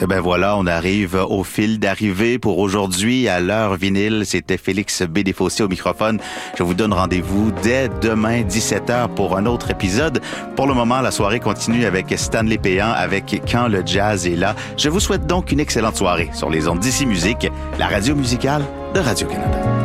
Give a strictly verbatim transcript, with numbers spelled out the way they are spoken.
Et ben voilà, on arrive au fil d'arrivée pour aujourd'hui à l'heure vinyle. C'était Félix B. Desfossés au microphone. Je vous donne rendez-vous dès demain dix-sept heures pour un autre épisode. Pour le moment, la soirée continue avec Stanley Péan avec Quand le jazz est là. Je vous souhaite donc une excellente soirée sur les ondes d'Ici Musique, la radio musicale de Radio-Canada.